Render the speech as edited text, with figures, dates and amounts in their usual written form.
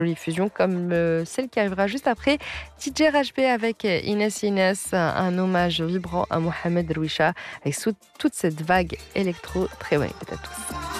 rediffusion comme celle qui arrivera juste après. DJ RHB avec Inès Inès, un hommage vibrant à Mohamed Rouisha avec toute cette vague électro. Très bonne écoute à tous.